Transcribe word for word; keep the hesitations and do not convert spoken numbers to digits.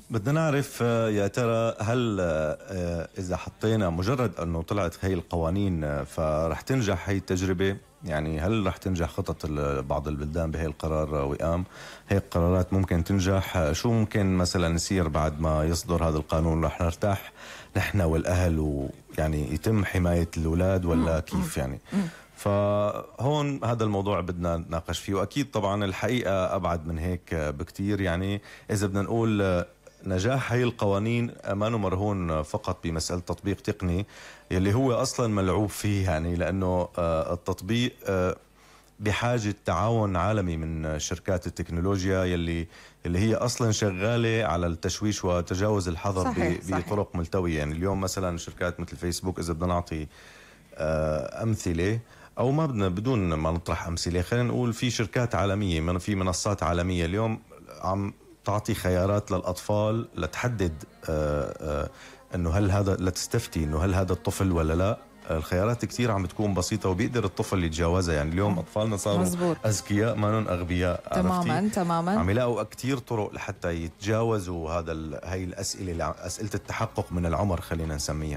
بدنا نعرف آه، يا ترى هل آه، إذا حطينا مجرد أنه طلعت هي القوانين آه، فرح تنجح هي التجربة؟ يعني هل رح تنجح خطط ال- بعض البلدان بهي القرار آه، وئام؟ هي القرارات ممكن تنجح؟ آه، شو ممكن مثلا يصير بعد ما يصدر هذا القانون؟ رح نرتاح نحن والأهل ويعني يتم حماية الأولاد ولا كيف يعني؟ فهون هذا الموضوع بدنا نناقش فيه، وأكيد طبعا الحقيقة أبعد من هيك آه، بكتير. يعني إذا بدنا نقول آه، نجاح هي القوانين ما مرهون فقط بمسألة تطبيق تقني يلي هو أصلا ملعوب فيه، يعني لأنه آه، التطبيق آه، بحاجة تعاون عالمي من شركات التكنولوجيا يلي اللي هي أصلا شغالة على التشويش وتجاوز الحظر ب- صحيح صحيح. بطرق ملتوية. يعني اليوم مثلا شركات مثل فيسبوك، إذا بدنا نعطي آه، أمثلة أو ما بدنا بدون ما نطرح أمثلة، خلينا نقول في شركات عالمية، من في منصات عالمية اليوم عم تعطي خيارات للأطفال لتحدد آه، آه، أنه هل هذا، لتستفتي أنه هل هذا الطفل ولا لا. الخيارات كثير عم بتكون بسيطة وبيقدر الطفل يتجاوزها. يعني اليوم أطفالنا صاروا مزبوط. أذكياء ما نن أغبياء، تماما عرفتي؟ تماما. عم يلاقوا كثير طرق لحتى يتجاوزوا هذا ال- هاي الأسئلة اللي ع- أسئلة التحقق من العمر خلينا نسميها.